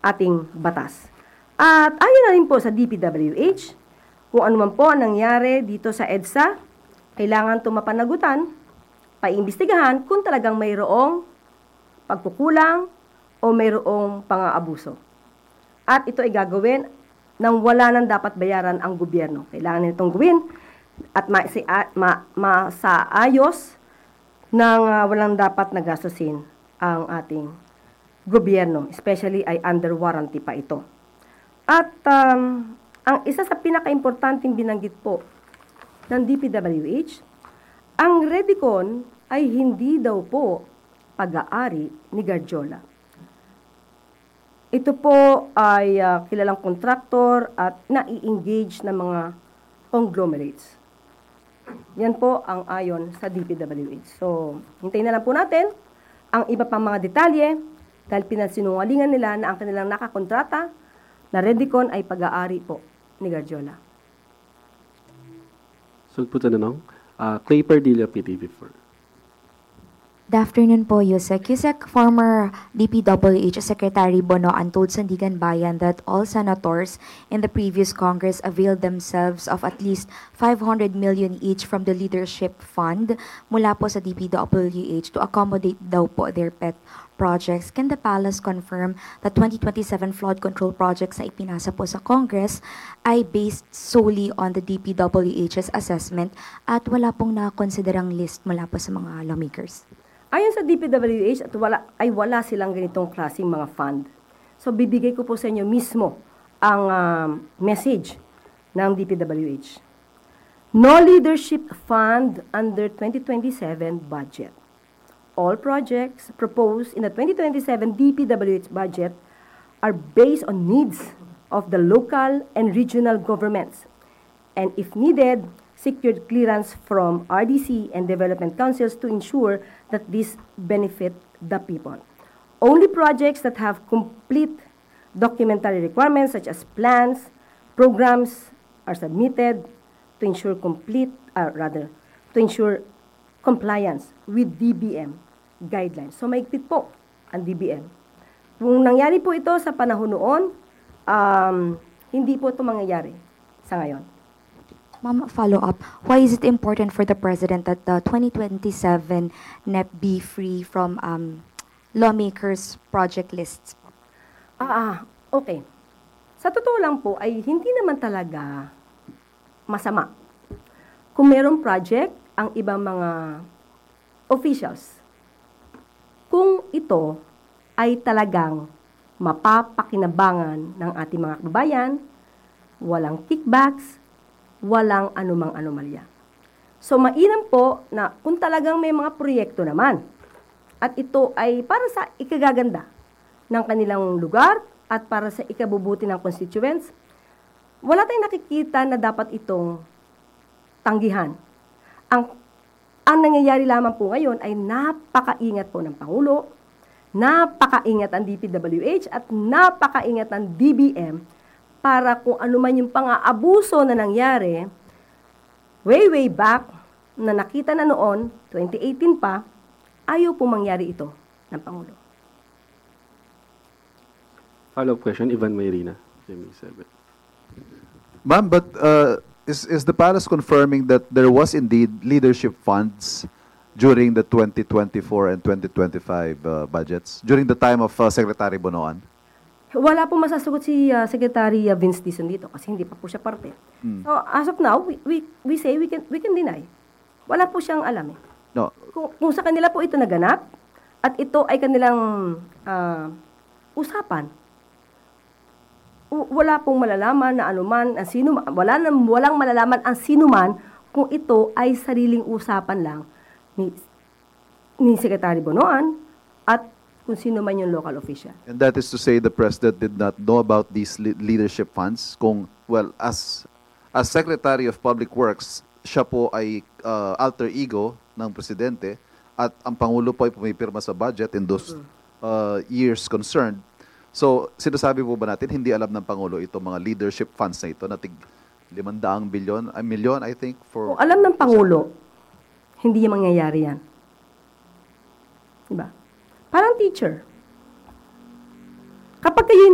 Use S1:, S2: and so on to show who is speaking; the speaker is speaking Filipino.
S1: ating batas. At ayon na rin po sa DPWH, kung ano man po ang nangyari dito sa EDSA, kailangan ito mapanagutan, paimbestigahan kung talagang mayroong pagkukulang o mayroong pang-aabuso. At ito ay gagawin nang wala nang dapat bayaran ang gobyerno. Kailangan nitong gawin at masaayos nang walang dapat nagastusin ang ating gobyerno. Especially ay under warranty pa ito. At ang isa sa pinaka-importanting binanggit po ng DPWH, ang Redicon ay hindi daw po pag-aari ni Garjola. Ito po ay kilalang kontraktor at nai-engage na mga conglomerates. Yan po ang ayon sa DPWH. So, hintayin na lang po natin ang iba pang mga detalye dahil pinansinungalingan nila na ang kanilang nakakontrata na Redicon ay pag-aari po ni Garjola.
S2: So, po tanong, Clay Pardilla, PTV4.
S3: Good afternoon po, Yusek. Yusek, former DPWH Secretary Bonoan told Sandigan Bayan that all senators in the previous Congress availed themselves of at least 500 million each from the Leadership Fund mula po sa DPWH to accommodate daw po their pet projects. Can the Palace confirm that 2027 flood control projects na ipinasa po sa Congress ay based solely on the DPWH's assessment at wala pong nakonsiderang list mula po sa mga lawmakers?
S1: Ayon sa DPWH, at wala silang ganitong klaseng mga fund. So, bibigay ko po sa inyo mismo ang message ng DPWH. No leadership fund under 2027 budget. All projects proposed in the 2027 DPWH budget are based on needs of the local and regional governments, and if needed, secured clearance from RDC and development councils to ensure that these benefit the people. Only projects that have complete documentary requirements such as plans, programs are submitted to ensure to ensure compliance with DBM guidelines. So maigpit po ang DBM. Kung nangyari po ito sa panahon noon, hindi po ito mangyayari sa ngayon.
S3: Ma'am, follow-up. Why is it important for the President that the 2027 NEP be free from lawmakers' project lists?
S1: Okay. Sa totoo lang po ay hindi naman talaga masama kung mayroong project ang ibang mga officials. Kung ito ay talagang mapapakinabangan ng ating mga kababayan, walang kickbacks, walang anumang anomalya. So, mainam po na kung talagang may mga proyekto naman at ito ay para sa ikagaganda ng kanilang lugar at para sa ikabubuti ng constituents, wala tayong nakikita na dapat itong tanggihan. Ang nangyayari lamang po ngayon ay napakaingat po ng Pangulo, napakaingat ang DPWH at napakaingat ng DBM para kung ano man yung pang-aabuso na nangyari, way back, na nakita na noon, 2018 pa, ayaw po mangyari ito ng Pangulo.
S2: Follow-up question, Ivan Mayrina, GMA7.
S4: Ma'am, but is the Palace confirming that there was indeed leadership funds during the 2024 and 2025 budgets, during the time of Secretary Bonoan?
S1: Wala po masasagot si Secretary Vince Dizon dito kasi hindi pa po siya parte. So, as of now, we say we can deny. Wala po siyang alam eh.
S4: No.
S1: Kung sa kanila po ito naganap at ito ay kanilang usapan, wala pong malalaman na anuman ang sino, walang malalaman ang sinuman kung ito ay sariling usapan lang ni Secretary Bonoan at kung sino man yung local official.
S4: And that is to say the President did not know about these leadership funds kung, well, as Secretary of Public Works, siya po ay alter ego ng Presidente at ang Pangulo po ay pumipirma sa budget in those years concerned. So, sinasabi po ba natin, hindi alam ng Pangulo itong mga leadership funds na ito na tig 500 milyon, I think, for...
S1: Kung alam ng Pangulo, hindi mangyayari yan. Diba? Parang teacher. Kapag kayo